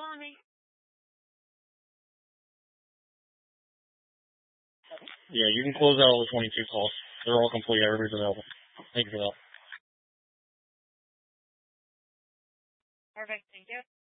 calling me? Yeah, you can close out all the 22 calls. They're all complete. Everybody's available. Thank you for that. Perfect. Thank you.